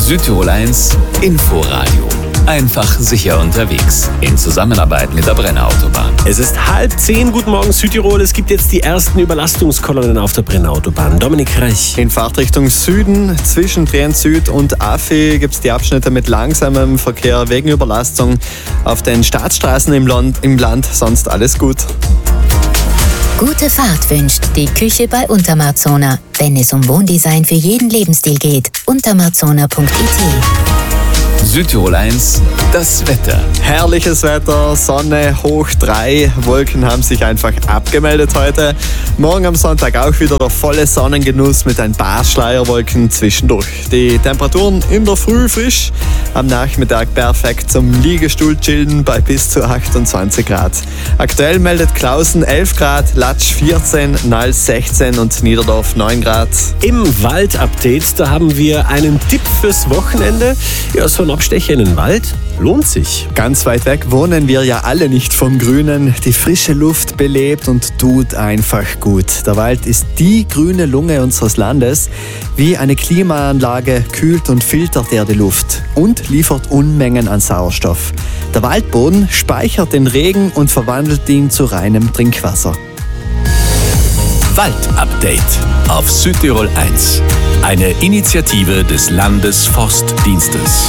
Südtirol 1 Inforadio. Einfach sicher unterwegs. In Zusammenarbeit mit der Brenner Autobahn. Es ist 9:30. Guten Morgen Südtirol. Es gibt jetzt die ersten Überlastungskolonnen auf der Brenner Autobahn. Dominik Rech. In Fahrtrichtung Süden, zwischen Trient Süd und Affi gibt es die Abschnitte mit langsamem Verkehr wegen Überlastung. Auf den Staatsstraßen im Land sonst alles gut. Gute Fahrt wünscht die Küche bei Untermarzona. Wenn es um Wohndesign für jeden Lebensstil geht. Untermarzona.it. Südtirol 1, das Wetter. Herrliches Wetter, Sonne hoch 3, Wolken haben sich einfach abgemeldet heute. Morgen am Sonntag auch wieder der volle Sonnengenuss mit ein paar Schleierwolken zwischendurch. Die Temperaturen in der Früh frisch, am Nachmittag perfekt zum Liegestuhl-Chillen bei bis zu 28 Grad. Aktuell meldet Klausen 11 Grad, Latsch 14, Nals 16 und Niederdorf 9 Grad. Im Wald-Update, da haben wir einen Tipp fürs Wochenende. Ja, so ein Abstecher in den Wald lohnt sich. Ganz weit weg wohnen wir ja alle nicht vom Grünen. Die frische Luft belebt und tut einfach gut. Der Wald ist die grüne Lunge unseres Landes. Wie eine Klimaanlage kühlt und filtert er die Luft und liefert Unmengen an Sauerstoff. Der Waldboden speichert den Regen und verwandelt ihn zu reinem Trinkwasser. Waldupdate auf Südtirol 1. Eine Initiative des Landesforstdienstes.